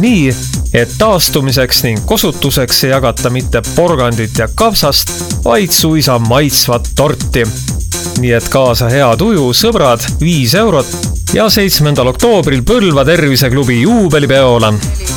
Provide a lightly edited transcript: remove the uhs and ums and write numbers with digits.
nii, et taastumiseks ning kosutuseks ei jagata mitte porgandit ja kapsast, vaid suisa maitsvat torti. Nii et kaasa hea tuju, sõbrad, 5 eurot ja 7. oktoobril Põlva Terviseklubi juubelipeole.